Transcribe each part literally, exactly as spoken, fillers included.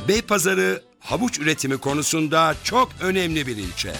Beypazarı havuç üretimi konusunda çok önemli bir ilçe.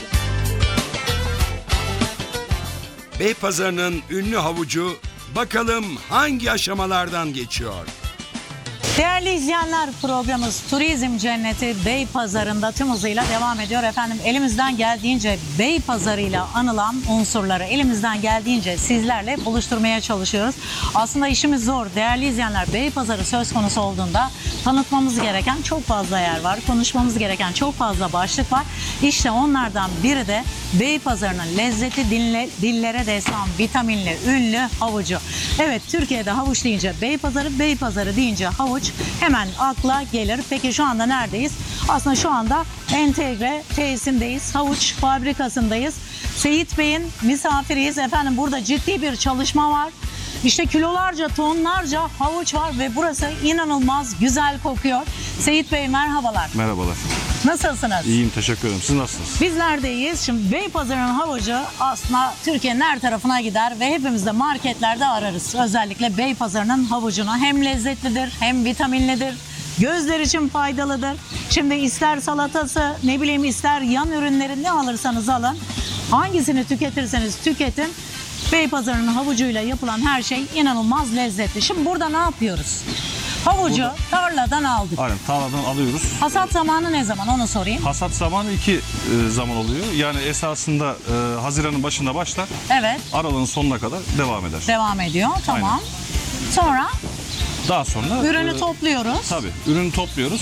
Beypazarı'nın ünlü havucu bakalım hangi aşamalardan geçiyor? Değerli izleyenler, programımız Turizm Cenneti Beypazarı'nda tüm hızıyla devam ediyor. Efendim elimizden geldiğince Beypazarı'yla anılan unsurları elimizden geldiğince sizlerle buluşturmaya çalışıyoruz. Aslında işimiz zor. Değerli izleyenler, Beypazarı söz konusu olduğunda tanıtmamız gereken çok fazla yer var. Konuşmamız gereken çok fazla başlık var. İşte onlardan biri de Beypazarı'nın lezzeti dille, dillere destan, vitaminli, ünlü havucu. Evet, Türkiye'de havuç deyince Beypazarı, Beypazarı deyince havuç hemen akla gelir. Peki şu anda neredeyiz? Aslında şu anda entegre tesisindeyiz. Havuç fabrikasındayız. Seyit Bey'in misafiriyiz. Efendim burada ciddi bir çalışma var. İşte kilolarca, tonlarca havuç var ve burası inanılmaz güzel kokuyor. Seyit Bey merhabalar. Merhabalar. Nasılsınız? İyiyim, teşekkür ederim. Siz nasılsınız? Bizler de iyiyiz. Şimdi Beypazarı'nın havucu aslında Türkiye'nin her tarafına gider ve hepimiz de marketlerde ararız. Özellikle Beypazarı'nın havucunu hem lezzetlidir hem vitaminlidir. Gözler için faydalıdır. Şimdi ister salatası, ne bileyim ister yan ürünleri ne alırsanız alın. Hangisini tüketirseniz tüketin. Beypazarı'nın havucuyla yapılan her şey inanılmaz lezzetli. Şimdi burada ne yapıyoruz? Havucu burada tarladan aldık. Aynen, tarladan alıyoruz. Hasat zamanı ne zaman, onu sorayım. Hasat zamanı iki e, zaman oluyor. Yani esasında e, Haziran'ın başında başlar. Evet. Aralığın sonuna kadar devam eder. Devam ediyor, tamam. Aynen. Sonra? Daha sonra Ürünü e, topluyoruz. Tabii, ürünü topluyoruz.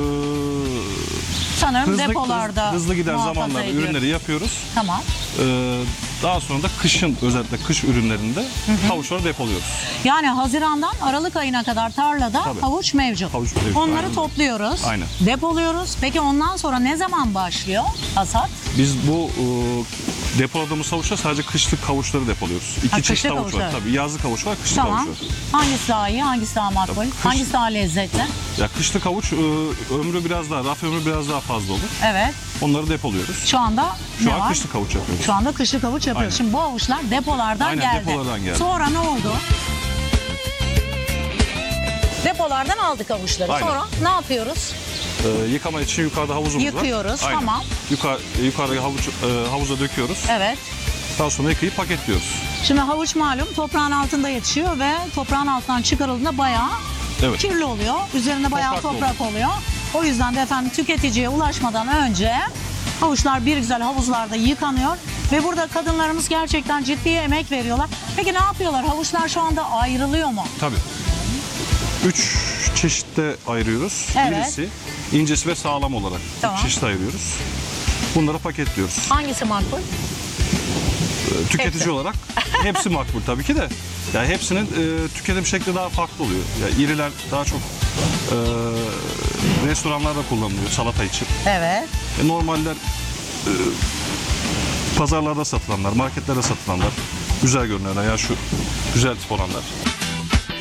E, Sanırım hızlı, depolarda hızlı, hızlı giden muhafaza zamanlarda ediyoruz. ürünleri yapıyoruz. Tamam. E, daha sonra da kışın, özellikle kış ürünlerinde hı hı. havuçları depoluyoruz. Yani Haziran'dan Aralık ayına kadar tarlada Tabii. havuç mevcut. Havuç mevcut. Onları Aynen. topluyoruz. Aynen. Depoluyoruz. Peki ondan sonra ne zaman başlıyor hasat? Biz bu e, depoladığımız havuçlar sadece kışlık havuçları depoluyoruz. İki Ha, çeşit havuç havuçlar. var. Tabii yazlık havuç var, kışlık Tamam. havuç var. Hangisi daha iyi, hangisi daha makbul, Tabii, kış- hangisi daha lezzetli? Ya kışlık havuç e, ömrü biraz daha, raf ömrü biraz daha fazla olur. Evet. Onları depoluyoruz. Şu anda Şu ne an var? kışlık havuç yapıyoruz. Şu anda kışlık havuç yapıyoruz. Aynen. Şimdi bu havuçlar depolardan Aynen, geldi. depolardan geldi. Sonra ne oldu? Depolardan aldık havuçları. Aynen. Sonra ne yapıyoruz? E, yıkama için yukarıda havuzumuz var. Yıkıyoruz, Aynen. tamam. Yukarı, yukarıdaki havuç, e, havuza döküyoruz. Evet. Daha sonra yıkayıp paketliyoruz. Şimdi havuç malum toprağın altında yetişiyor ve toprağın altından çıkarıldığında bayağı Evet. kirli oluyor. Üzerinde bayağı Toprak toprak oluyor. O yüzden de efendim tüketiciye ulaşmadan önce havuçlar bir güzel havuzlarda yıkanıyor ve burada kadınlarımız gerçekten ciddi emek veriyorlar. Peki ne yapıyorlar? Havuçlar şu anda ayrılıyor mu? Tabii. Üç çeşitte ayırıyoruz. Evet. Birisi incesi ve sağlam olarak. Tamam. Üç çeşit ayırıyoruz. Bunları paketliyoruz. Hangisi makbul? Ee, Tüketici Hepsi. olarak hepsi makbul tabii ki de. Yani hepsinin e, tüketim şekli daha farklı oluyor. Yani iriler daha çok e, restoranlarda kullanılıyor salata için. Evet. E, normaller e, pazarlarda satılanlar, marketlerde satılanlar güzel görünenler. Yani şu güzel tip olanlar.